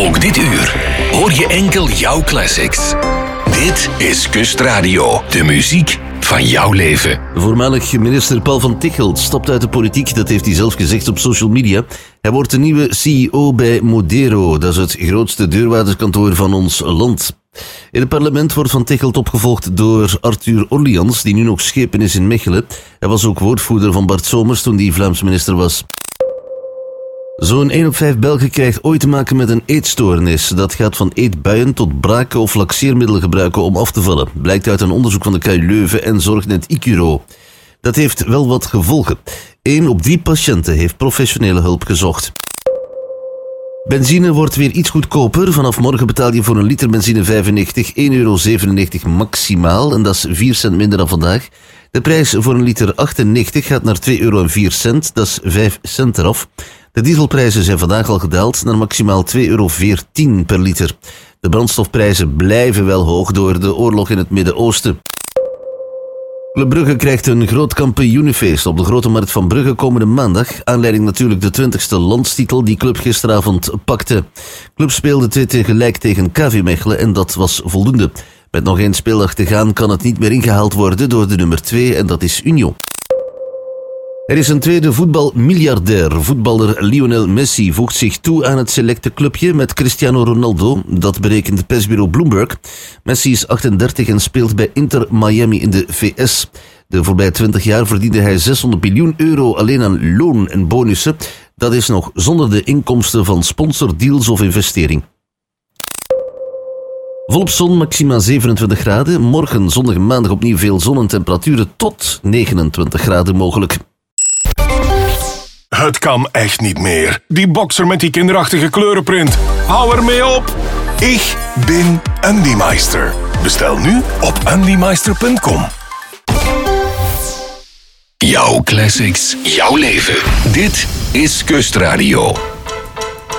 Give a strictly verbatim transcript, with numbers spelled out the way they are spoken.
Ook dit uur hoor je enkel jouw classics. Dit is Kustradio, de muziek van jouw leven. Voormalig minister Paul van Tichelt stapt uit de politiek, dat heeft hij zelf gezegd op social media. Hij wordt de nieuwe C E O bij Modero, dat is het grootste deurwaarderskantoor van ons land. In het parlement wordt Van Tichelt opgevolgd door Arthur Orleans, die nu nog schepen is in Mechelen. Hij was ook woordvoerder van Bart Somers toen hij Vlaams minister was. Zo'n één op vijf Belgen krijgt ooit te maken met een eetstoornis. Dat gaat van eetbuien tot braken of laxeermiddelen gebruiken om af te vallen. Blijkt uit een onderzoek van de K U Leuven en Zorgnet Icuro. Dat heeft wel wat gevolgen. Eén op drie patiënten heeft professionele hulp gezocht. Benzine wordt weer iets goedkoper. Vanaf morgen betaal je voor een liter benzine vijfennegentig, één euro zevenennegentig maximaal. En dat is vier cent minder dan vandaag. De prijs voor een liter achtennegentig gaat naar twee euro en vier cent. Dat is vijf cent eraf. De dieselprijzen zijn vandaag al gedaald naar maximaal twee euro veertien per liter. De brandstofprijzen blijven wel hoog door de oorlog in het Midden-Oosten. Club Brugge krijgt een groot kampioenenfeest op de Grote Markt van Brugge komende maandag. Aanleiding natuurlijk de twintigste landstitel die club gisteravond pakte. Club speelde twee tegelijk tegen K V Mechelen en dat was voldoende. Met nog één speeldag te gaan kan het niet meer ingehaald worden door de nummer twee en dat is Union. Er is een tweede voetbalmiljardair. Voetballer Lionel Messi voegt zich toe aan het selecte clubje met Cristiano Ronaldo. Dat berekent persbureau Bloomberg. Messi is achtendertig en speelt bij Inter Miami in de V S. De voorbije twintig jaar verdiende hij zeshonderd miljoen euro alleen aan loon en bonussen. Dat is nog zonder de inkomsten van sponsordeals of investering. Volop zon, maxima zevenentwintig graden. Morgen, zondag en maandag opnieuw veel zon en temperaturen tot negenentwintig graden mogelijk. Het kan echt niet meer. Die boxer met die kinderachtige kleurenprint. Hou ermee op. Ik ben Andy Meister. Bestel nu op andy meister punt com. Jouw classics, jouw leven. Dit is Kustradio.